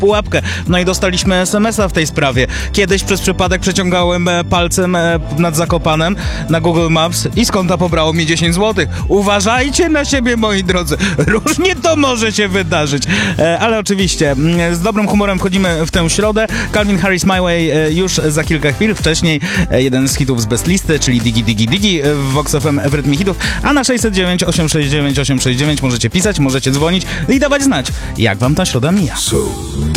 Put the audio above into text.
pułapkę. No i dostaliśmy SMS-a w tej sprawie. Kiedyś przez przypadek przeciągałem palcem nad Zakopanem na Google Maps i z konta pobrało mi 10 zł. Uważajcie na siebie, moi drodzy. Różnie to może się wydarzyć. Ale oczywiście z dobrym humorem wchodzimy w tę środę. Calvin Harris My Way już za kilka chwil. Wcześniej jeden z hitów z Best Listy, czyli Digi Digi Digi w Vox FM w rytmie hitów. A na 609 869 869 możecie pisać, możecie dzwonić i dawać znać, jak wam ta środa mija.